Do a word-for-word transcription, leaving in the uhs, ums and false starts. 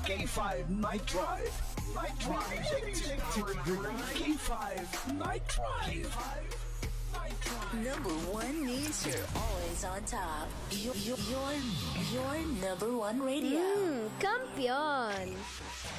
K five Night Drive. Night Drive. K five Night Drive. K five Night Drive. Number one means you're always on top. Your, your, your, your number one radio. Mm, kampiyon!